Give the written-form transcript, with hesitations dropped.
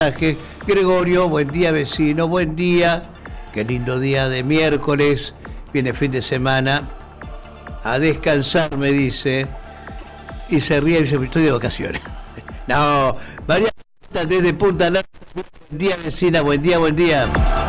Gregorio, buen día vecino, buen día. Qué lindo día de miércoles. Viene fin de semana. A descansar, me dice. Y se ríe y dice, estoy de vacaciones. No, María desde Punta Lara. Buen día vecina, buen día, buen día.